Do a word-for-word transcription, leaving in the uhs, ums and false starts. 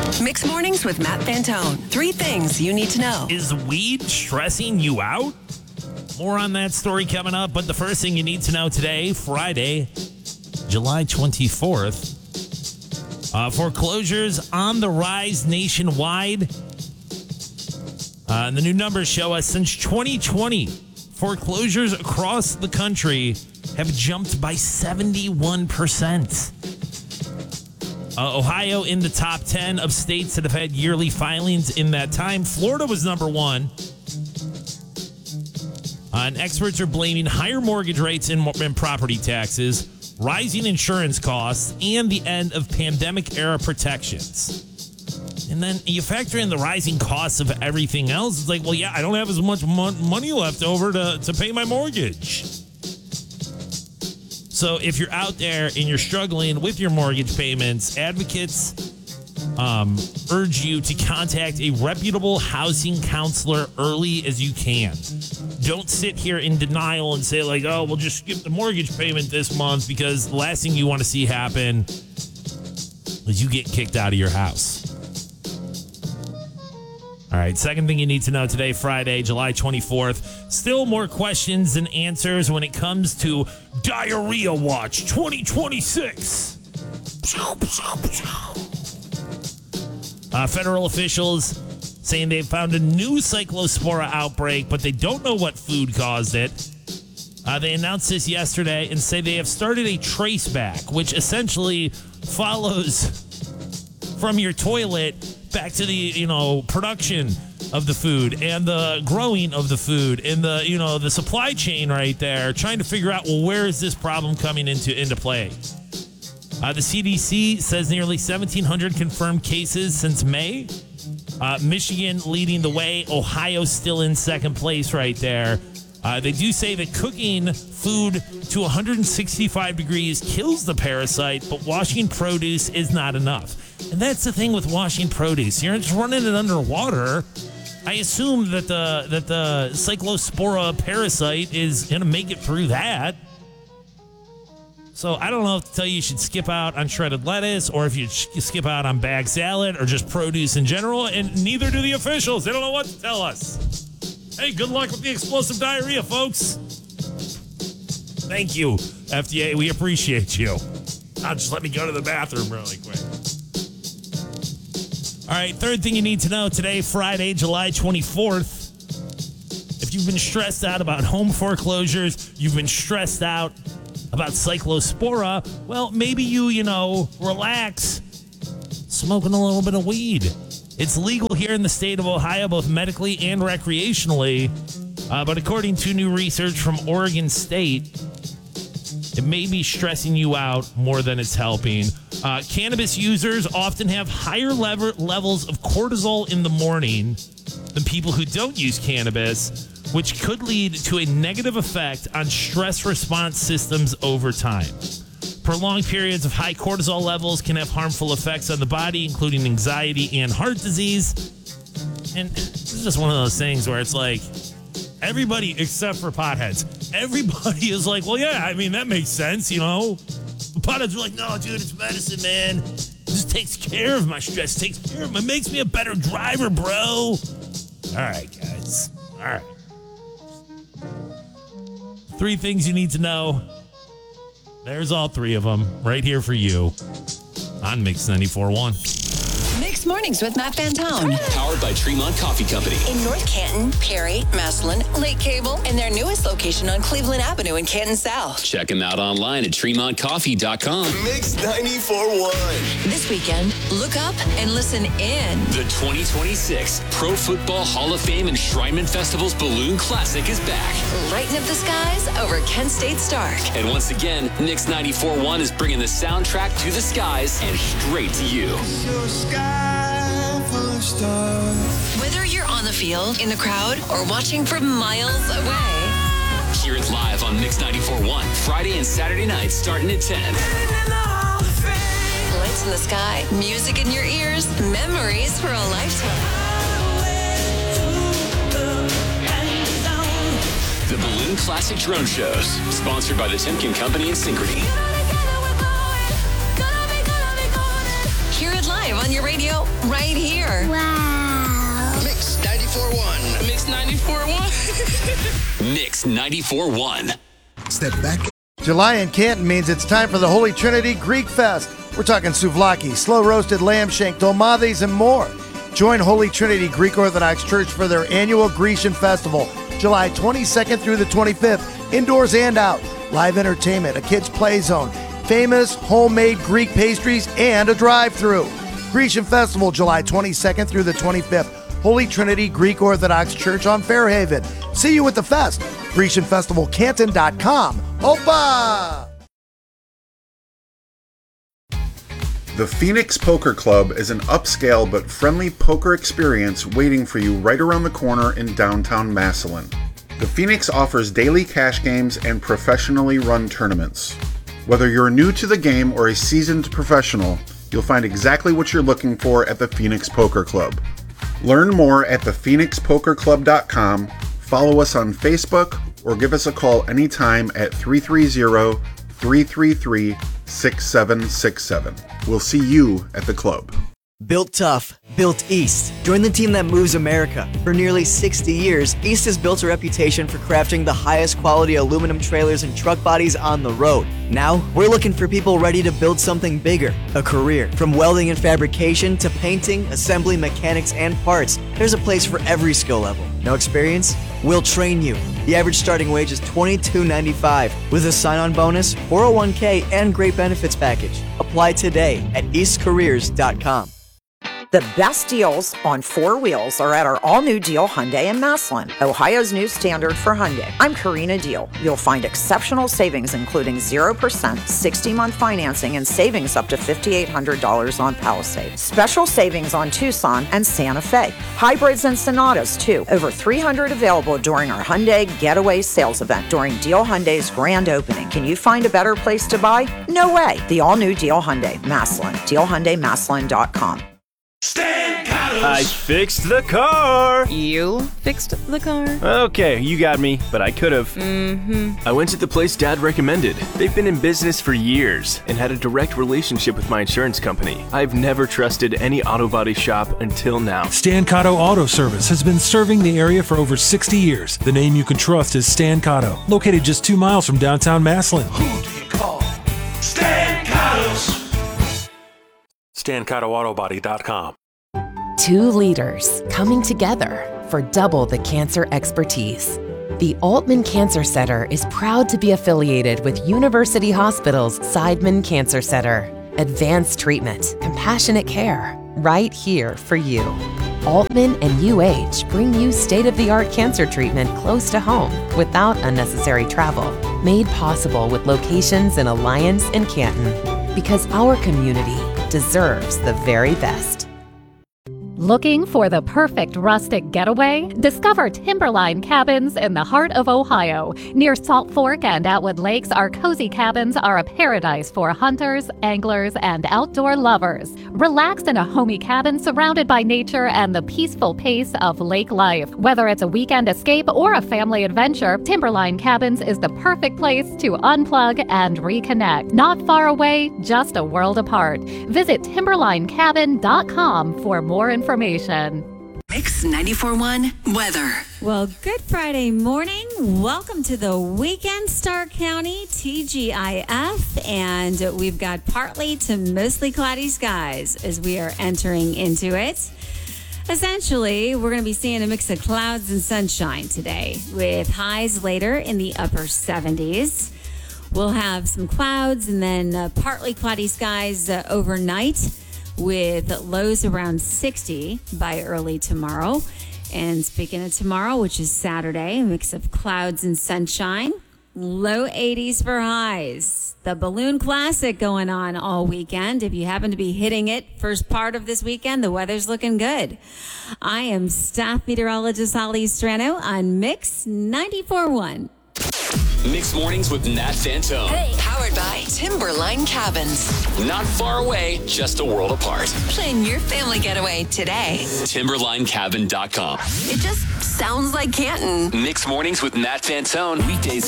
Mixed Mornings with Matt Fantone. Three things you need to know. Is weed stressing you out? More on that story coming up, but the first thing you need to know today, Friday, July twenty-fourth. Uh, foreclosures on the rise nationwide. Uh, and the new numbers show us since twenty twenty, foreclosures across the country have jumped by seventy-one percent. Uh, Ohio in the top ten of states that have had yearly filings in that time. Florida was number one. Uh, and experts are blaming higher mortgage rates and, and property taxes, rising insurance costs, and the end of pandemic-era protections. And then you factor in the rising costs of everything else. It's like, well, yeah, I don't have as much mon- money left over to, to pay my mortgage. So if you're out there and you're struggling with your mortgage payments, advocates um, urge you to contact a reputable housing counselor early as you can. Don't sit here in denial and say like, oh, we'll just skip the mortgage payment this month, because the last thing you want to see happen is you get kicked out of your house. All right, second thing you need to know today, Friday, July twenty-fourth. Still more questions than answers when it comes to Diarrhea Watch twenty twenty-six. Uh, federal officials saying they've found a new cyclospora outbreak, but they don't know what food caused it. Uh, they announced this yesterday and say they have started a trace back, which essentially follows from your toilet back to the, you know, production of the food and the growing of the food and the, you know, the supply chain right there, trying to figure out, well, where is this problem coming into, into play? Uh, the C D C says nearly seventeen hundred confirmed cases since May. Uh, Michigan leading the way. Ohio still in second place right there. Uh, they do say that cooking food to one hundred sixty-five degrees kills the parasite, but washing produce is not enough. And that's the thing with washing produce. You're just running it underwater. I assume that the that the cyclospora parasite is going to make it through that. So I don't know if to tell you you should skip out on shredded lettuce, or if you skip out on bag salad, or just produce in general, and neither do the officials. They don't know what to tell us. Hey, good luck with the explosive diarrhea, folks. Thank you, F D A. We appreciate you. Now just let me go to the bathroom really quick. All right, third thing you need to know today, Friday, July twenty-fourth. If you've been stressed out about home foreclosures, you've been stressed out about cyclospora, well, maybe you, you know, relax smoking a little bit of weed. It's legal here in the state of Ohio, both medically and recreationally. Uh, but according to new research from Oregon State, it may be stressing you out more than it's helping. Uh, cannabis users often have higher lever- levels of cortisol in the morning than people who don't use cannabis, which could lead to a negative effect on stress response systems over time. Prolonged periods of high cortisol levels can have harmful effects on the body, including anxiety and heart disease. And this is just one of those things where it's like, everybody except for potheads, everybody is like, well, yeah, I mean, that makes sense, you know? The potheads are like, no, dude, it's medicine, man. It just takes care of my stress, takes care of it, makes me a better driver, bro. All right, guys. All right. Three things you need to know. There's all three of them right here for you on Mix ninety-four point one. Mixed Mornings with Matt Fantone. Powered by Tremont Coffee Company. In North Canton, Perry, Massillon, Lake Cable, and their newest location on Cleveland Avenue in Canton South. Check them out online at tremont coffee dot com. Mix ninety-four point one. This weekend, look up and listen in. The twenty twenty-six Pro Football Hall of Fame Enshrinement Festival's Balloon Classic is back. Lighten up the skies over Kent State Stark. And once again, Mix ninety-four point one is bringing the soundtrack to the skies and straight to you. Whether you're on the field, in the crowd, or watching from miles away, Hear it live on Mix ninety-four point one, Friday and Saturday nights starting at ten. lights in the sky, music in your ears, memories for a lifetime. The Balloon Classic Drone Shows, sponsored by the Timken Company and Synchrony. Hear it live on your your radio right here. Wow. Mix ninety-four point one. Mix ninety-four point one. Mix ninety-four point one. Step back. July in Canton means it's time for the Holy Trinity Greek Fest. We're talking souvlaki, slow-roasted lamb shank, dolmades, and more. Join Holy Trinity Greek Orthodox Church for their annual Grecian Festival, July twenty-second through the twenty-fifth, indoors and out. Live entertainment, a kids' play zone, famous homemade Greek pastries, and a drive-thru. Grecian Festival, July twenty-second through the twenty-fifth. Holy Trinity Greek Orthodox Church on Fairhaven. See you at the fest. Grecian Festival Canton dot com. Opa! The Phoenix Poker Club is an upscale but friendly poker experience waiting for you right around the corner in downtown Massillon. The Phoenix offers daily cash games and professionally run tournaments. Whether you're new to the game or a seasoned professional, you'll find exactly what you're looking for at the Phoenix Poker Club. Learn more at the phoenix poker club dot com, follow us on Facebook, or give us a call anytime at three three zero, three three three, six seven six seven. We'll see you at the club. Built tough, built East. Join the team that moves America. For nearly sixty years, East has built a reputation for crafting the highest quality aluminum trailers and truck bodies on the road. Now, we're looking for people ready to build something bigger, a career. From welding and fabrication to painting, assembly, mechanics, and parts, there's a place for every skill level. No experience? We'll train you. The average starting wage is twenty-two ninety-five with a sign-on bonus, four oh one k, and great benefits package. Apply today at east careers dot com. The best deals on four wheels are at our all-new Deal Hyundai in Massillon, Ohio's new standard for Hyundai. I'm Karina Deal. You'll find exceptional savings including zero percent, sixty-month financing, and savings up to five thousand eight hundred dollars on Palisade. Special savings on Tucson and Santa Fe. Hybrids and Sonatas, too. Over three hundred available during our Hyundai Getaway sales event during Deal Hyundai's grand opening. Can you find a better place to buy? No way. The all-new Deal Hyundai, Massillon. deal hyundai massillon dot com. Stan Cottos. I fixed the car. You fixed the car? Okay, you got me, but I could have. Mm-hmm. I went to the place Dad recommended. They've been in business for years and had a direct relationship with my insurance company. I've never trusted any auto body shop until now. Stan Cotto Auto Service has been serving the area for over sixty years. The name you can trust is Stan Cotto, located just two miles from downtown Massillon. Who do you call? Stan Cottos. stan cotto auto body dot com. Two leaders coming together for double the cancer expertise. The Altman Cancer Center is proud to be affiliated with University Hospital's Seidman Cancer Center. Advanced treatment, compassionate care, right here for you. Altman and U H bring you state-of-the-art cancer treatment close to home without unnecessary travel. Made possible with locations in Alliance and Canton. Because our community deserves the very best. Looking for the perfect rustic getaway? Discover Timberline Cabins in the heart of Ohio. Near Salt Fork and Atwood Lakes, our cozy cabins are a paradise for hunters, anglers, and outdoor lovers. Relax in a homey cabin surrounded by nature and the peaceful pace of lake life. Whether it's a weekend escape or a family adventure, Timberline Cabins is the perfect place to unplug and reconnect. Not far away, just a world apart. Visit timberline cabin dot com for more information. Information. Mix ninety-four point one weather. Well, good Friday morning. Welcome to the weekend, Stark County, T G I F, and we've got partly to mostly cloudy skies as we are entering into it. Essentially, we're going to be seeing a mix of clouds and sunshine today with highs later in the upper seventies. We'll have some clouds and then uh, partly cloudy skies uh, overnight, with lows around sixty by early tomorrow. And speaking of tomorrow, which is Saturday, a mix of clouds and sunshine, low eighties for highs. The Balloon Classic going on all weekend. If you happen to be hitting it first part of this weekend, the weather's looking good. I am staff meteorologist Holly Strano on Mix ninety-four point one. Mixed Mornings with Nat Fantone. Hey, powered by Timberline Cabins. Not far away, just a world apart. Plan your family getaway today. timberline cabin dot com. It just sounds like Canton. Mixed Mornings with Nat Fantone. Weekdays